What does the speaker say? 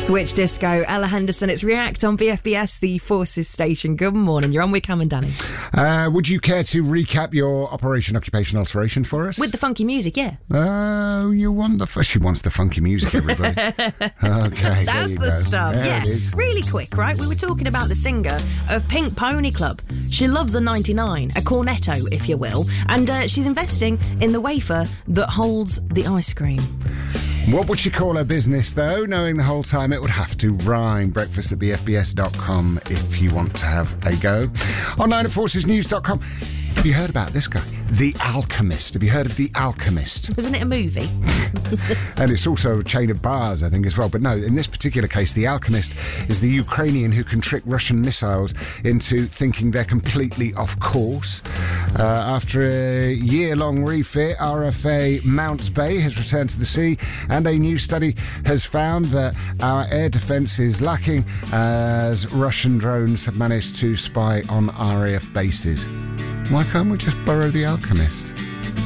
Switch Disco, Ella Henderson. It's React on BFBS, the Forces station. Good morning. You're on with Cam and Danny. Would you care to recap your Operation Occupation Alteration for us? With the funky music, yeah. Oh, you want she wants the funky music, everybody. Okay, that's the stuff. There yeah, it is. Really quick, right? We were talking about the singer of Pink Pony Club. She loves a 99, a cornetto, if you will, and she's investing in the wafer that holds the ice cream. What would she call her business, though? Knowing the whole time it would have to rhyme. Breakfast at bfbs.com if you want to have a go. Online at forcesnews.com. Have you heard about this guy? The Alchemist. Have you heard of The Alchemist? Isn't it a movie? And it's also a chain of bars, I think, as well. But no, in this particular case, The Alchemist is the Ukrainian who can trick Russian missiles into thinking they're completely off course. After a year-long refit, RFA Mounts Bay has returned to the sea, and a new study has found that our air defence is lacking as Russian drones have managed to spy on RAF bases. Why can't we just borrow The Alchemist?